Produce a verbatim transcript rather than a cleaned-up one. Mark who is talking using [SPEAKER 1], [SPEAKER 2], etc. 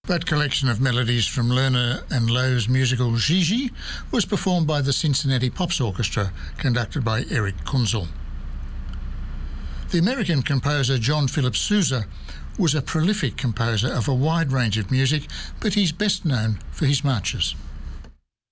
[SPEAKER 1] That collection of melodies from Lerner and Lowe's musical Gigi was performed by the Cincinnati Pops Orchestra, conducted by Eric Kunzel. The American composer John Philip Sousa was a prolific composer of a wide range of music, but he's best known for his marches.